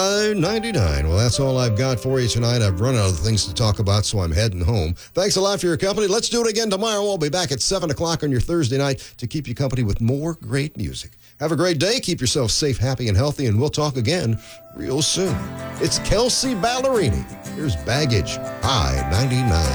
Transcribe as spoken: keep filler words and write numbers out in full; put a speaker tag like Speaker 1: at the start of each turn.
Speaker 1: ninety-nine. Well, that's all I've got for you tonight. I've run out of things to talk about, so I'm heading home. Thanks a lot for your company. Let's do it again tomorrow. I'll be back at seven o'clock on your Thursday night to keep you company with more great music. Have a great day. Keep yourself safe, happy, and healthy, and we'll talk again real soon. It's Kelsea Ballerini. Here's Baggage, I ninety-nine.